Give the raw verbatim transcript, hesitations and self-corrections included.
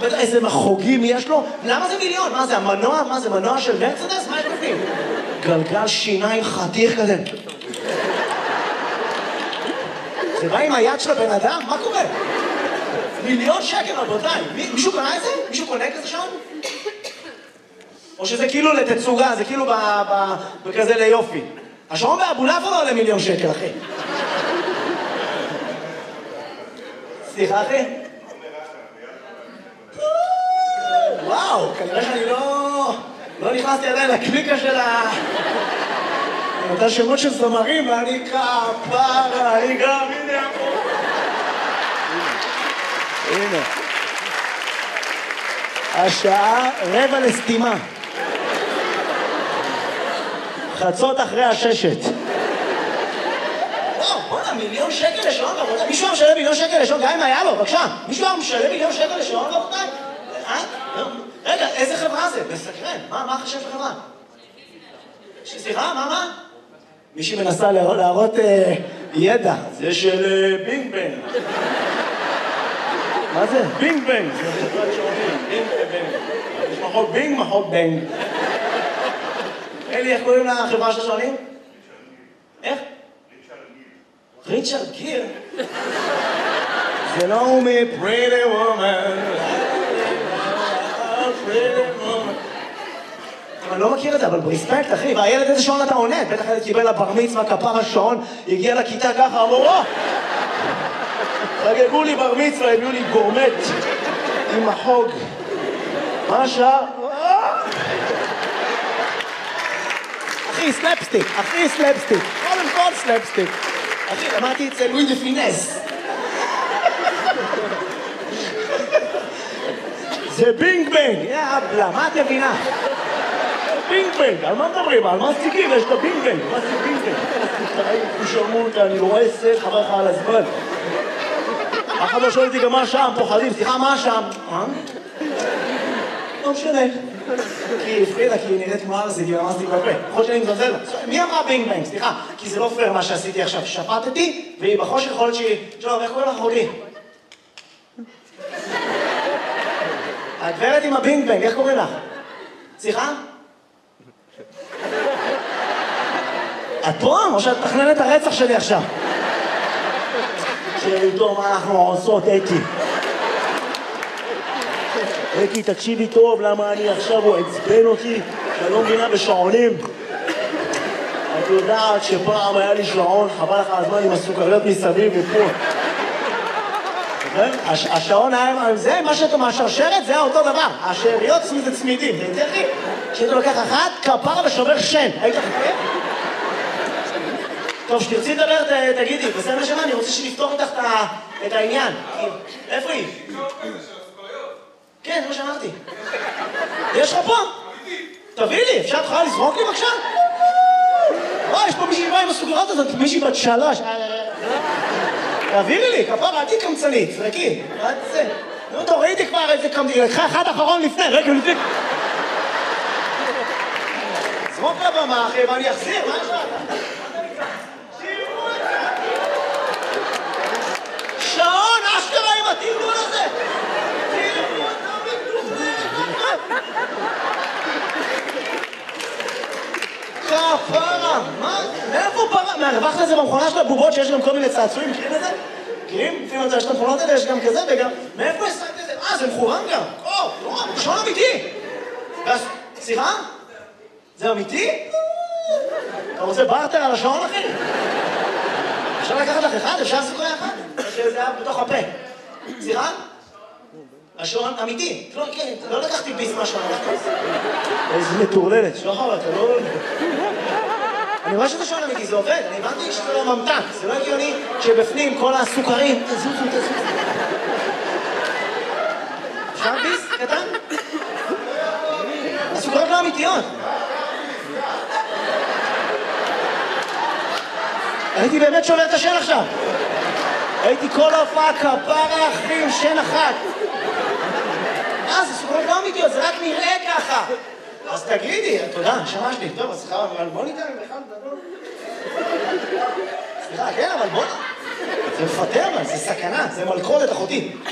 בטח איזה מחוגים יש לו. למה זה מיליון? מה זה, המנוע? מה זה, מנוע של מרצדס? מה יש בפנים? גלגל שיניים חתיך כזה. זה בא עם היד של הבן אדם? מה קורה? מיליון שקל, רבותיי. מישהו קנה את זה? מישהו קונה כזה שעון? או שזה כאילו לתצוגה, זה כאילו בכזה ליופי. השעון באבולעפיה לא עולה מיליון שקל, אחי. סליחה, אחי? וואו, כנראה שאני לא... לא נכנסתי עדיין לקליקה של ה... אותה שמות של זמרים, ואני כפרה, אני גם, הנה פה. הנה. השעה רבע לסתימה. חצות אחרי הששת. וואו, בוא'נה, מיליון שקל לשעון, רבותיי. מישהו היה משלם מיליון שקל לשעון, גם אם היה לו, בבקשה. מישהו היה משלם מיליון שקל לשעון, רבותיי? אה? רגע, איזה חברה זה? מסקרן. מה, מה חשב חברה? סליחה, מה, מה? מישהי מנסה להראות ידע. זה של בינג בנג. מה זה? בינג בנג. זה חברת שעונים. בינג ובנג. יש מחוק בינג, מחוק בנג. אלי, איך קוראים לחברה של השעונים? איך? ריצ'רד גיר. זה לא הוא מ-Pretty Woman. Pretty Woman. אני לא מכיר את זה, אבל ברספקט, אחי. והילד איזה שעון אתה עונה? בטח הילד קיבל לבר מצווה, כפר השעון, הגיע לכיתה ככה, אמרו, או! חגגו לי בר מצווה, הביאו לי גורמט עם החוג. מה השעה? אחי, סלפסטיק, אחי, סלפסטיק. קודם כל סלפסטיק. אחי, למדתי את זה לואי דה פינס. זה בינג בנג. יאבלה, מה את מבינה? בינג בנג, על מה מדברים? על מה סטיקים? יש את הבינג בנג. מה זה בינג בנג? תשמעו אותה, אני רואה סט, חבר לך על הזמן. אחד לא שואל אותי גם מה שם, פוחדים. סליחה, מה שם? אה? לא משנה. כי הפחידה, כי היא נראית כמו ארזית, היא רמזתי בפה. יכול שאני מזלזל. מי אמרה בינג בנג? סליחה, כי זה לא פייר מה שעשיתי עכשיו. שפטתי, והיא בחושך יכול להיות שהיא... שלום, איך קוראים לך אחותי? הגברת עם הבינג בנג, איך קוראים לך? סליחה? את פה? או שאת מתכננת הרצח שלי עכשיו? שאיתו מה אנחנו עושות, אתי. אתי, תקשיבי טוב, למה אני עכשיו, הוא עצבן אותי, שאני לא מבינה בשעונים. את יודעת שפעם היה לי שעון, חבל לך הזמן עם הסוכריות מסביב ופה. השעון היה, זה מה שאתה מהשרשרת, זה היה אותו דבר. השאריות זה צמידים, זה יותר לי. כשאתה לוקח אחת, כפר ושובר שן. היית חכה? טוב, שתרצי לדבר, תגידי, בסדר שמה, אני רוצה שנפתור איתך את העניין. איפה היא? כן, זה מה שאמרתי. יש לך פה? תביא לי, אפשר את יכולה לזרוק לי בבקשה? וואי, יש פה מישהי באה עם הסוגרות הזאת, מישהי בת שלוש. תעבירי לי, כפרה, אל תהי קמצנית, זרקי. עד זה. נו, תורידי כבר איזה קמצנית, לקחה אחד אחרון לפני, רגע, לפני. זרוק לבמה, אחי, ואני אחזיר, מה יש לך? שעון, אשכרה עם התרגול הזה! תראו אותה מתוחמת! כפרה, מה? מאיפה פרה? מהרווחת לזה במכונה של הבובות שיש גם כל מיני צעצועים, מכירים את זה? מכירים? לפעמים יש את המכונות האלה, יש גם כזה וגם... מאיפה השגת את זה? אה, זה מכוון גם! או, לא, שעון אמיתי! סליחה? זה אמיתי? אתה רוצה בארטר על השעון, אחי? אפשר לקחת לך אחד? אפשר לעשות אחד? שזה היה בתוך הפה. סליחה? השעון אמיתי. לא לקחתי ביס מהשעון. איזה מטורללת. שלחה, אתה לא... אני רואה שזה שעון אמיתי, זה עובד. אני הבנתי שזה לא ממתק. זה לא הגיוני שבפנים כל הסוכרים... תזוזו, תזוזו. אפשר ביס? קטן? הסוכרים לא אמיתיות. הייתי באמת שובר את השן עכשיו. הייתי כל ההופעה כפרה אחים, שן אחת. אה, זה סוכרות לא אמיתיות, זה רק נראה ככה. אז תגידי, תודה, נשמה שלי. טוב, אז סליחה, אבל בוא ניתן בכלל, תדון. סליחה, כן, אבל בוא... זה מפטר, זה סכנה, זה מלכודת אחותי.